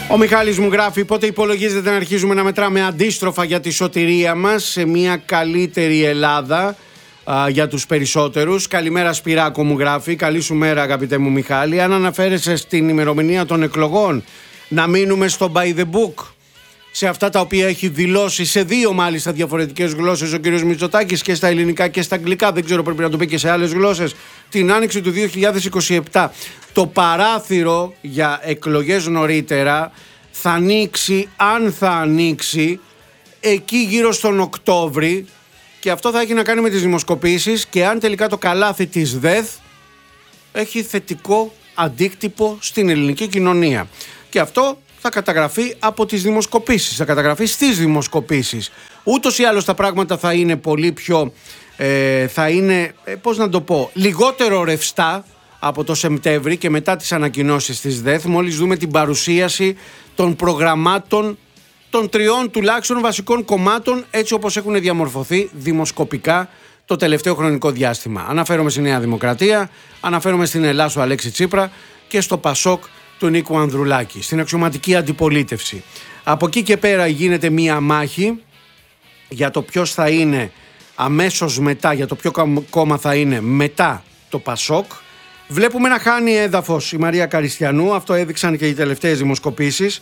Ο Μιχάλης μου γράφει: πότε υπολογίζεται να αρχίζουμε να μετράμε αντίστροφα για τη σωτηρία μας σε μια καλύτερη Ελλάδα για τους περισσότερους. Καλημέρα Σπυράκο μου γράφει. Καλή σου μέρα αγαπητέ μου Μιχάλη. Αν αναφέρεσαι στην ημερομηνία των εκλογών, να μείνουμε στο by the book, σε αυτά τα οποία έχει δηλώσει σε δύο μάλιστα διαφορετικές γλώσσες ο κύριος Μητσοτάκης, και στα ελληνικά και στα αγγλικά, δεν ξέρω, πρέπει να το πει και σε άλλες γλώσσες, την άνοιξη του 2027. Το παράθυρο για εκλογές νωρίτερα θα ανοίξει, αν θα ανοίξει, εκεί γύρω στον Οκτώβρη, και αυτό θα έχει να κάνει με τις δημοσκοπήσεις και αν τελικά το καλάθι της ΔΕΘ έχει θετικό αντίκτυπο στην ελληνική κοινωνία. Και αυτό θα καταγραφεί από τις δημοσκοπήσεις, θα καταγραφεί στις δημοσκοπήσεις. Ούτως ή άλλως τα πράγματα θα είναι πολύ πιο, θα είναι, πώς να το πω, λιγότερο ρευστά από το Σεπτέμβρη και μετά τις ανακοινώσεις της ΔΕΘ, μόλις δούμε την παρουσίαση των προγραμμάτων των τριών τουλάχιστον βασικών κομμάτων έτσι όπως έχουν διαμορφωθεί δημοσκοπικά το τελευταίο χρονικό διάστημα. Αναφέρομαι στη Νέα Δημοκρατία, αναφέρομαι στην Ελλάδα του Αλέξη Τσίπρα και στο Πασόκ του Νίκου Ανδρουλάκη, στην αξιωματική αντιπολίτευση. Από εκεί και πέρα γίνεται μία μάχη για το ποιος θα είναι αμέσως μετά, για το ποιο κόμμα θα είναι μετά το Πασόκ. Βλέπουμε να χάνει έδαφος η Μαρία Καριστιανού, αυτό έδειξαν και οι τελευταίες δημοσκοπήσεις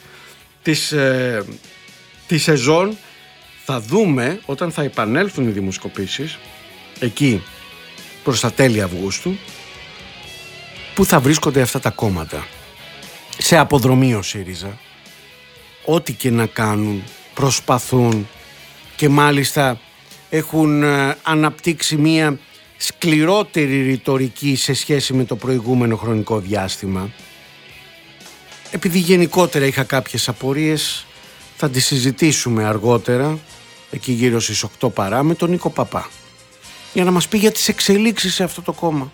της σεζόν. Θα δούμε όταν θα επανέλθουν οι δημοσκοπήσεις, εκεί προς τα τέλη Αυγούστου, που θα βρίσκονται αυτά τα κόμματα. Σε αποδρομή ο ΣΥΡΙΖΑ, ό,τι και να κάνουν, προσπαθούν και μάλιστα έχουν αναπτύξει μία σκληρότερη ρητορική σε σχέση με το προηγούμενο χρονικό διάστημα. Επειδή γενικότερα είχα κάποιες απορίες, θα τις συζητήσουμε αργότερα, εκεί γύρω στις 8 παρά, με τον Νίκο Παπά, για να μας πει για τις εξελίξεις σε αυτό το κόμμα.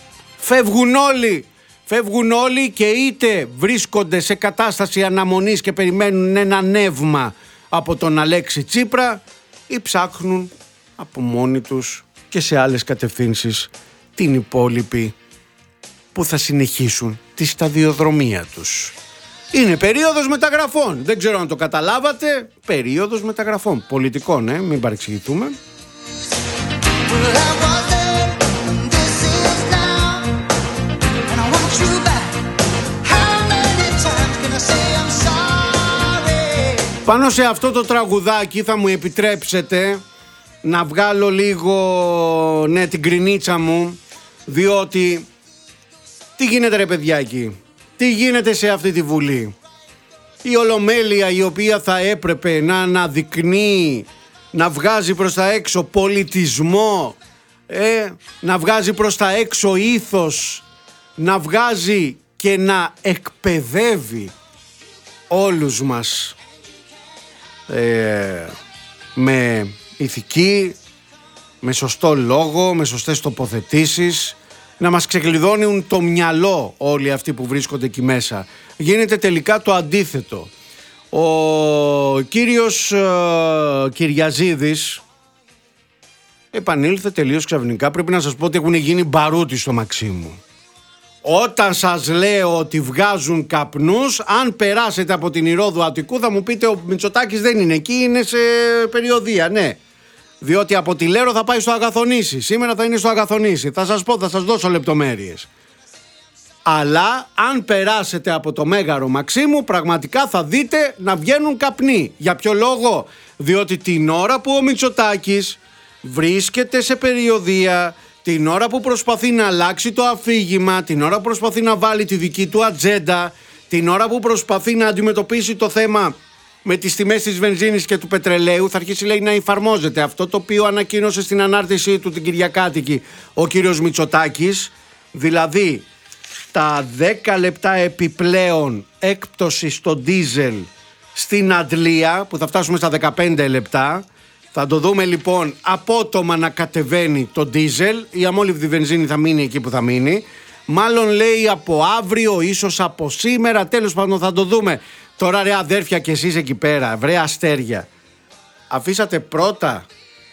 Φεύγουν όλοι και είτε βρίσκονται σε κατάσταση αναμονής και περιμένουν ένα νεύμα από τον Αλέξη Τσίπρα, ή ψάχνουν από μόνοι τους και σε άλλες κατευθύνσεις την υπόλοιπη που θα συνεχίσουν τη σταδιοδρομία τους. Είναι περίοδος μεταγραφών, δεν ξέρω αν το καταλάβατε, περίοδος μεταγραφών πολιτικών, μην παρεξηγηθούμε. Πάνω σε αυτό το τραγουδάκι θα μου επιτρέψετε να βγάλω λίγο την κρινίτσα μου, διότι τι γίνεται ρε παιδιάκι, τι γίνεται σε αυτή τη Βουλή. Η Ολομέλεια, η οποία θα έπρεπε να αναδεικνύει, να βγάζει προς τα έξω πολιτισμό, να βγάζει προς τα έξω ήθος, να βγάζει και να εκπαιδεύει όλους μας με ηθική, με σωστό λόγο, με σωστές τοποθετήσεις, να μας ξεκλειδώνουν το μυαλό όλοι αυτοί που βρίσκονται εκεί μέσα. Γίνεται τελικά το αντίθετο. Ο κύριος Κυριαζίδης επανήλθε τελείως ξαφνικά. Πρέπει να σας πω ότι έχουν γίνει μπαρούτι στο Μαξίμου. Όταν σας λέω ότι βγάζουν καπνούς, αν περάσετε από την Ηρώδου Αττικού θα μου πείτε ο Μητσοτάκης δεν είναι εκεί, είναι σε περιοδεία, ναι. Διότι από τη Λέρο θα πάει στο Αγαθονήσι, σήμερα θα είναι στο Αγαθονήσι, θα σας πω, θα σας δώσω λεπτομέρειες. Αλλά αν περάσετε από το Μέγαρο Μαξίμου, πραγματικά θα δείτε να βγαίνουν καπνοί. Για ποιο λόγο? Διότι την ώρα που ο Μητσοτάκης βρίσκεται σε περιοδεία, την ώρα που προσπαθεί να αλλάξει το αφήγημα, την ώρα που προσπαθεί να βάλει τη δική του ατζέντα, την ώρα που προσπαθεί να αντιμετωπίσει το θέμα με τις τιμές της βενζίνης και του πετρελαίου, θα αρχίσει λέει να εφαρμόζεται αυτό το οποίο ανακοίνωσε στην ανάρτησή του την Κυριακάτικη ο κύριος Μητσοτάκης, δηλαδή τα 10 λεπτά επιπλέον έκπτωση στο ντίζελ στην αντλία που θα φτάσουμε στα 15 λεπτά. Θα το δούμε λοιπόν απότομα να κατεβαίνει το ντίζελ, η αμόλυβδη βενζίνη θα μείνει εκεί που θα μείνει. Μάλλον λέει από αύριο, ίσως από σήμερα, τέλος πάντων θα το δούμε. Τώρα ρε αδέρφια και εσείς εκεί πέρα, βρε αστέρια, αφήσατε πρώτα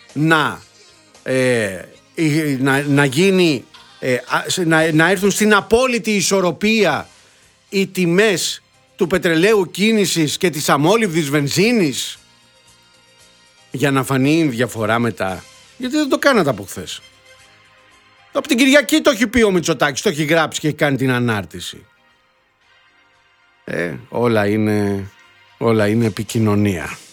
να γίνει, να έρθουν στην απόλυτη ισορροπία οι τιμές του πετρελαίου κίνησης και της αμόλυβδης βενζίνης για να φανεί η διαφορά μετά? Γιατί δεν το κάνατε από χθες? Από την Κυριακή το έχει πει ο Μητσοτάκης, το έχει γράψει και έχει κάνει την ανάρτηση. Όλα είναι επικοινωνία.